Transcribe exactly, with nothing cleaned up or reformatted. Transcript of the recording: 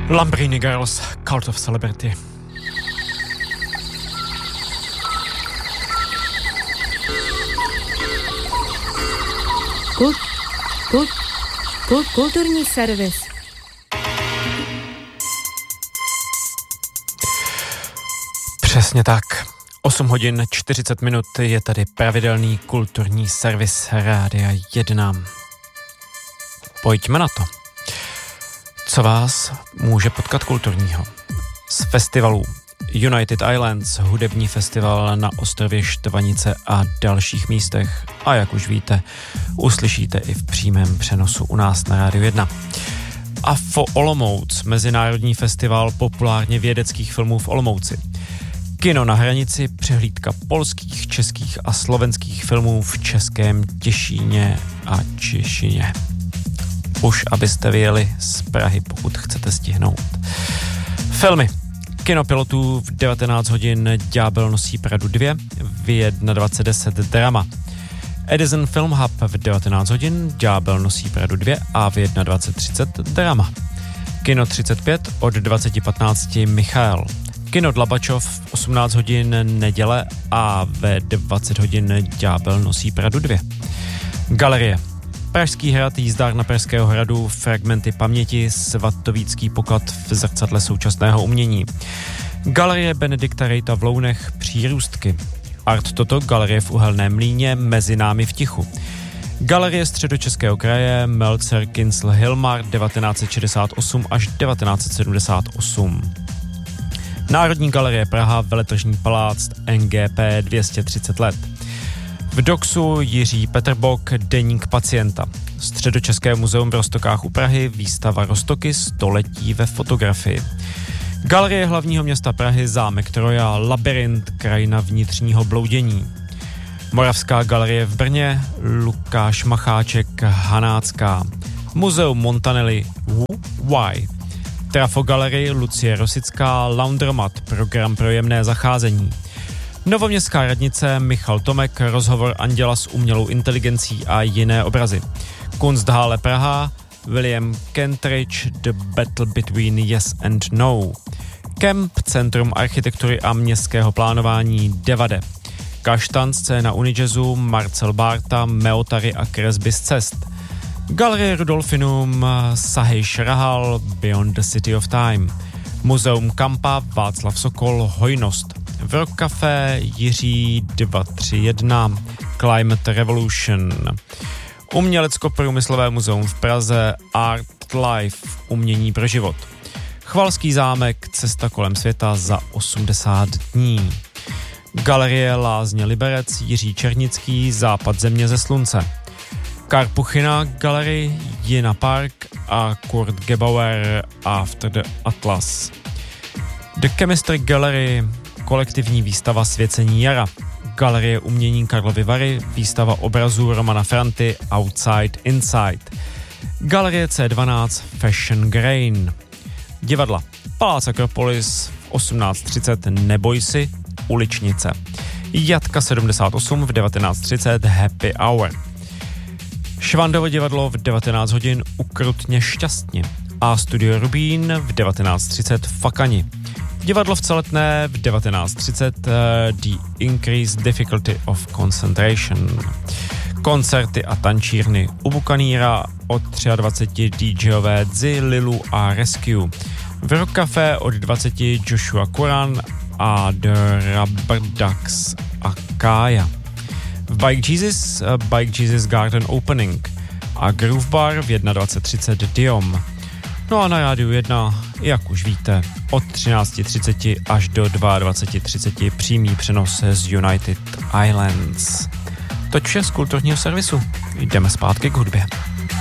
Lambrini Girls, Cult of Celebrity. Kult, kult, kult, kulturní servis. Přesně tak. osm hodin čtyřicet minut je tady pravidelný kulturní servis Rádia jedna. Pojďme na to. Co vás může potkat kulturního? Z festivalů United Islands, hudební festival na ostrově Štvanice a dalších místech. A jak už víte, uslyšíte i v přímém přenosu u nás na Rádiu jedna. A Afo Olomouc, mezinárodní festival populárně vědeckých filmů v Olomouci. Kino na hranici, přehlídka polských, českých a slovenských filmů v Českém Těšíně a Češině. Už abyste vyjeli z Prahy, pokud chcete stihnout. Filmy. Kinopilotů v devatenáct hodin Ďábel nosí Pradu dva, v dvacet jedna deset drama. Edison Film Hub v devatenáct hodin Ďábel nosí Pradu dva a v dvacet jedna třicet drama. Kino třicet pět od dvacet patnáct Michael. Kino Dlabačov v osmnáct hodin Neděle a ve dvacet hodin Ďábel nosí Pradu dva. Galerie. Pražský hrad, jízdárna Pražského hradu, fragmenty paměti, svatovícký poklad v zrcadle současného umění. Galerie Benedikta Rejta v Lounech, Přírůstky. Art Toto, galerie v Uhelném Mlýně, Mezi námi v tichu. Galerie Středočeského kraje, Meltzer Kincl Hilmar, devatenáct set šedesát osm až devatenáct set sedmdesát osm. Národní galerie Praha, Veletržní palác, N G P dvě stě třicet let. V Doxu Jiří Peterbok, Deník pacienta. Středočeské muzeum v Roztokách u Prahy, výstava Roztoky, století ve fotografii. Galerie hlavního města Prahy, zámek Troja, Labyrint, krajina vnitřního bloudění. Moravská galerie v Brně, Lukáš Macháček, Hanácká. Muzeum Montanelli, Why. Trafo galerie, Lucie Rosická, Laundromat, program pro jemné zacházení. Novoměstská radnice, Michal Tomek, rozhovor Anděla s umělou inteligencí a jiné obrazy. Kunsthalle Praha, William Kentridge, The Battle Between Yes and No. Kemp, Centrum architektury a městského plánování Devade. Kaštan, scéna Unijazzu, Marcel Bárta, Meotary a kresby z cest. Galerie Rudolfinum, Sahej Šrahal, Beyond the City of Time. Muzeum Kampa, Václav Sokol, Hojnost. V Rock Café Jiří dva tři jedna, Climate Revolution. Umělecko-průmyslové muzeum v Praze, Art Life, umění pro život. Chvalský zámek, cesta kolem světa za osmdesát dní. Galerie Lázně Liberec, Jiří Černický, Západ země ze slunce. Karpuchina Galerie, Jina Park a Kurt Gebauer, After the Atlas. The Chemistry Gallery, kolektivní výstava Svěcení jara. Galerie umění Karlovy Vary, výstava obrazů Romana Franty, Outside Inside. Galerie C dvanáct, Fashion Grain. Divadla Palác Akropolis, v osmnáct třicet Neboj si, Uličnice. Jatka sedmdesát osm v devatenáct třicet Happy Hour. Švandovo divadlo v devatenáct hodin Ukrutně šťastně a Studio Rubín v devatenáct třicet Fakani. Divadlo v Celetné v devatenáct třicet uh, The Increased Difficulty of Concentration. Koncerty a tančírny u Bukaníra od dvacet tři DJové Dzi, Lilu a Rescue. V Rock Café od dvacet Joshua Kuran a The Rubber Ducks a Kája. V Bike Jesus, uh, Bike Jesus Garden Opening a Groove Bar v dvacet jedna třicet Diom. No a na Rádiu jedna, jak už víte, od třináct třicet až do dvacet dva třicet přímý přenos z United Islands. Toť vše z kulturního servisu. Jdeme zpátky k hudbě.